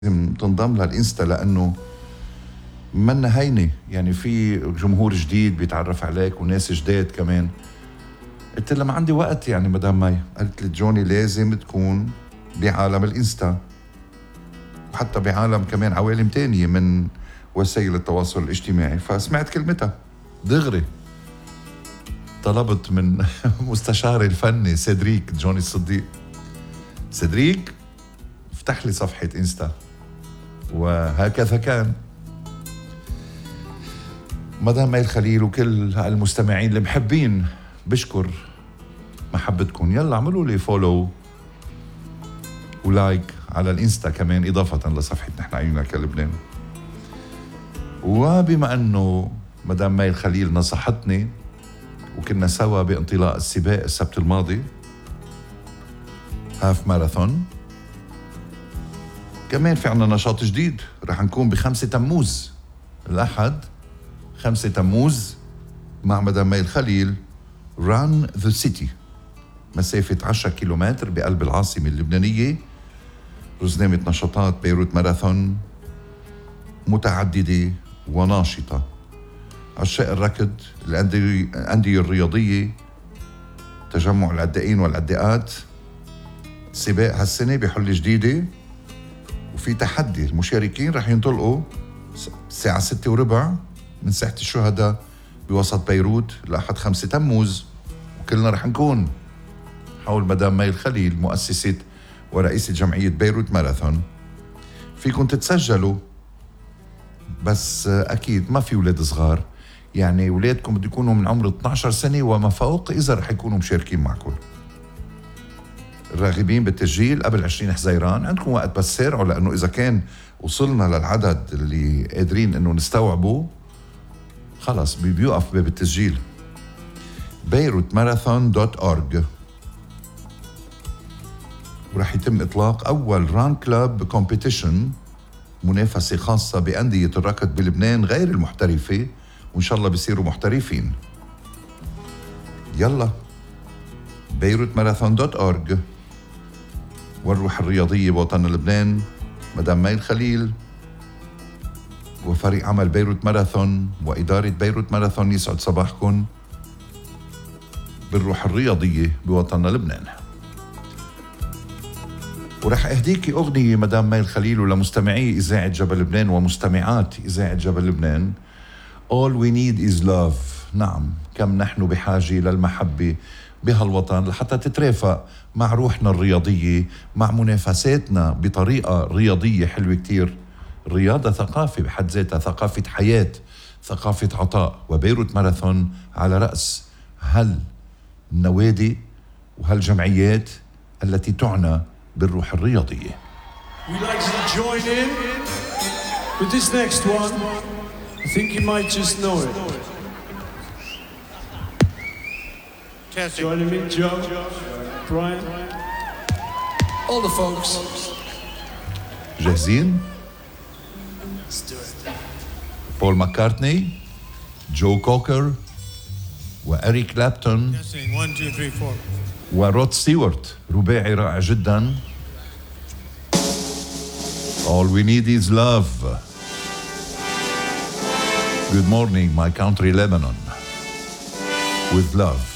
لازم تنضم للإنستا لأنه منا هينة، يعني في جمهور جديد بيتعرف عليك وناس جداد كمان. قلت لها ما عندي وقت يعني مدام مي. قالت لي جوني لازم تكون بعالم الإنستا وحتى بعالم كمان عوالم تانية من وسائل التواصل الاجتماعي. فسمعت كلمتها دغري طلبت من مستشاري الفني سيدريك جوني الصديق، سيدريك افتح لي صفحة إنستا، وهكذا كان. مدام مي الخليل وكل المستمعين المحبين بشكر محبتكم. يلا اعملوا لي فولو ولايك على الانستا كمان إضافة لصفحة نحن عيوننا كلبنان. وبما أنه مدام مي الخليل نصحتني وكنا سوا بانطلاق السباق السبت الماضي هاف ماراثون، كمان في عنا نشاط جديد. رح نكون ب5 تموز الأحد 5 تموز مع مدام مي الخليل ران ذا سيتي، مسافة 10 كيلومتر بقلب العاصمة اللبنانية. رزنامة نشاطات بيروت ماراثون متعددة وناشطة. عشاق الركض، الأندية الرياضية، تجمع العدائين والعداءات. سباق هالسنة بحلة جديدة وفي تحدي. المشاركين رح ينطلقوا الساعة 6:15 من ساحة الشهداء بوسط بيروت الأحد 5 تموز، وكلنا رح نكون حول مدام مي الخليل مؤسسة ورئيسة جمعية بيروت ماراثون. فيكم تتسجلوا، بس أكيد ما في ولاد صغار، يعني ولادكم بده يكونوا من عمر 12 سنة وما فوق إذا رح يكونوا مشاركين معكم. الراغبين بالتسجيل قبل 20 حزيران عندكم وقت بس سارعوا، لأنه إذا كان وصلنا للعدد اللي قادرين إنه نستوعبه خلص بيوقف باب التسجيل. beirutmarathon.org. ورح يتم إطلاق أول ران كلاب كومبيتيشن، منافسة خاصة بأندية الركض بلبنان غير المحترفة، وإن شاء الله بيصيروا محترفين. يلا beirutmarathon.org. والروح الرياضية بوطن لبنان مدام مي الخليل وفريق عمل بيروت ماراثون وإدارة بيروت ماراثون يسعد صباحكم بالروح الرياضية بوطن لبنان. ورح أهديكي أغنية مدام مي الخليل ولمستمعي إذاعة جبل لبنان ومستمعات إذاعة جبل لبنان. All we need is love. نعم، كم نحن بحاجة للمحبة بهالوطن لحتى تترافق مع روحنا الرياضية، مع منافساتنا بطريقة رياضية حلوة كتير. الرياضة ثقافة بحد ذاتها، ثقافة حياة، ثقافة عطاء، وبيروت ماراثون على رأس هالنوادي وهالجمعيات التي تعنى بالروح الرياضية. We'd like to join in with this next one. I think you might just know it. Joining me, Joe, Brian, all the folks. جاهزين؟ Let's do it. بول ماكارتني، جو كوكر، وإريك كلابتون، 1, 2, 3, 4. ورود ستيوارت، رباعي رائع جدا. All we need is love. Good morning, my country Lebanon. With love.